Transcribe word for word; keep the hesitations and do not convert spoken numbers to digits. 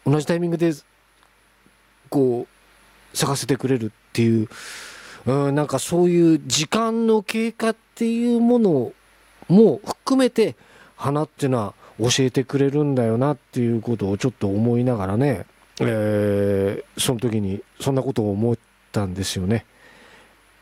同じタイミングでこう咲かせてくれるっていう、うん、なんかそういう時間の経過っていうものも含めて花っていうのは教えてくれるんだよなっていうことをちょっと思いながらね、えーその時にそんなことを思ったんですよね。